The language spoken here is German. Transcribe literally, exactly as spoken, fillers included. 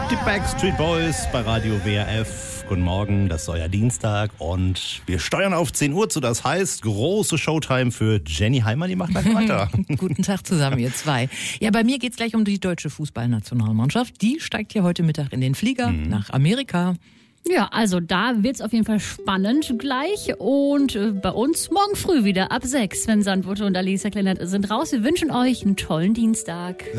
Die Backstreet Boys bei Radio W R F. Guten Morgen, das ist euer Dienstag und wir steuern auf zehn Uhr zu. Das heißt, große Showtime für Jenny Heimann, die macht gleich weiter. Guten Tag zusammen, ihr zwei. Ja, bei mir geht's gleich um die deutsche Fußballnationalmannschaft. Die steigt hier heute Mittag in den Flieger mhm. nach Amerika. Ja, also da wird's auf jeden Fall spannend gleich. Und äh, bei uns morgen früh wieder ab sechs, wenn Sandwotte und Alisa Kleinert sind raus. Wir wünschen euch einen tollen Dienstag.